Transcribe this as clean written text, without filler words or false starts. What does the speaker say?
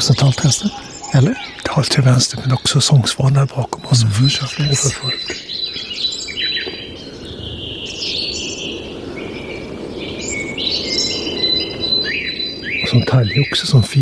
så talträsten, eller? Tal till vänster, men också sångsvan där bakom oss som försöker gå för fullt. Och som talgoxe som